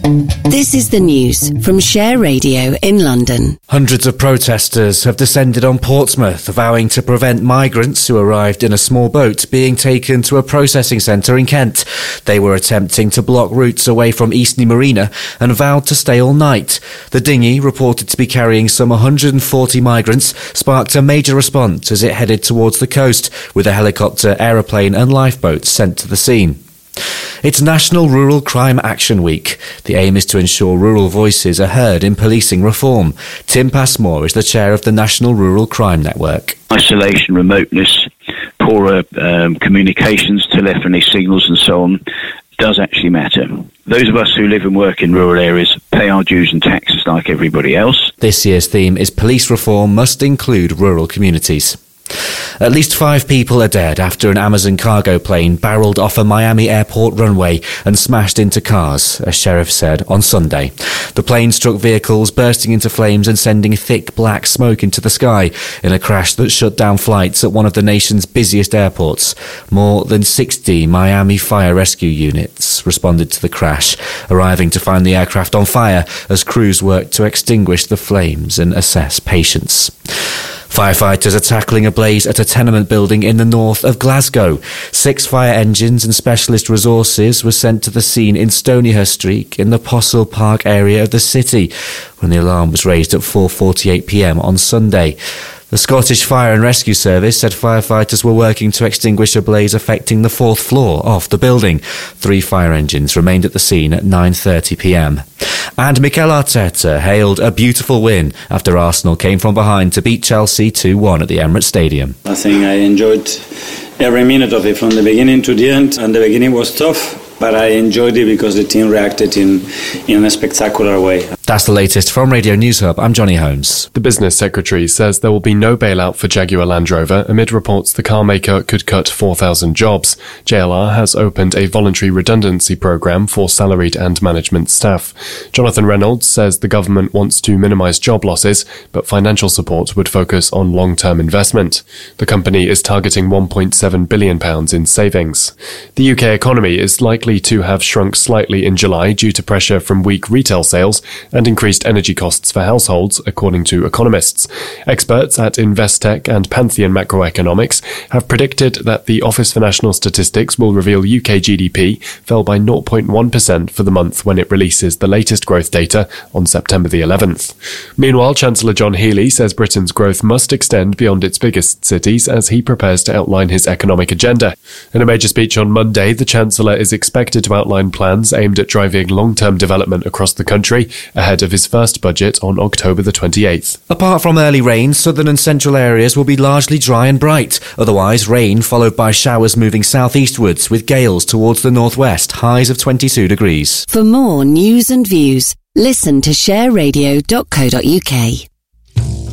This is the news from Share Radio in London. Hundreds of protesters have descended on Portsmouth, vowing to prevent migrants who arrived in a small boat being taken to a processing centre in Kent. They were attempting to block routes away from Eastney Marina and vowed to stay all night. The dinghy, reported to be carrying some 140 migrants, sparked a major response as it headed towards the coast, with a helicopter, aeroplane and lifeboats sent to the scene. It's National Rural Crime Action Week. The aim is to ensure rural voices are heard in policing reform. Tim Passmore is the chair of the National Rural Crime Network. Isolation, remoteness, poorer communications, telephony signals and so on does actually matter. Those of us who live and work in rural areas pay our dues and taxes like everybody else. This year's theme is police reform must include rural communities. At least 5 people are dead after an Amazon cargo plane barreled off a Miami airport runway and smashed into cars, a sheriff said on Sunday. The plane struck vehicles, bursting into flames and sending thick black smoke into the sky in a crash that shut down flights at one of the nation's busiest airports. More than 60 Miami fire rescue units responded to the crash, arriving to find the aircraft on fire as crews worked to extinguish the flames and assess patients. Firefighters are tackling a blaze at a tenement building in the north of Glasgow. 6 fire engines and specialist resources were sent to the scene in Stonyhurst Street in the Possil Park area of the city when the alarm was raised at 4:48 p.m. on Sunday. The Scottish Fire and Rescue Service said firefighters were working to extinguish a blaze affecting the 4th floor of the building. 3 fire engines remained at the scene at 9:30 p.m. And Mikel Arteta hailed a beautiful win after Arsenal came from behind to beat Chelsea 2-1 at the Emirates Stadium. I think I enjoyed every minute of it from the beginning to the end, and the beginning was tough, but I enjoyed it because the team reacted in a spectacular way. That's the latest from Radio News Hub. I'm Johnny Holmes. The business secretary says there will be no bailout for Jaguar Land Rover amid reports the car maker could cut 4,000 jobs. JLR has opened a voluntary redundancy programme for salaried and management staff. Jonathan Reynolds says the government wants to minimise job losses, but financial support would focus on long-term investment. The company is targeting £1.7 billion in savings. The UK economy is likely to have shrunk slightly in July due to pressure from weak retail sales and increased energy costs for households, according to economists. Experts at Investec and Pantheon Macroeconomics have predicted that the Office for National Statistics will reveal UK GDP fell by 0.1% for the month when it releases the latest growth data on September the 11th. Meanwhile, Chancellor John Healey says Britain's growth must extend beyond its biggest cities as he prepares to outline his economic agenda. In a major speech on Monday, the Chancellor is expected to outline plans aimed at driving long-term development across the country ahead of his first budget on October the 28th. Apart from early rain, southern and central areas will be largely dry and bright. Otherwise, rain followed by showers moving southeastwards with gales towards the northwest, highs of 22 degrees. For more news and views, listen to shareradio.co.uk.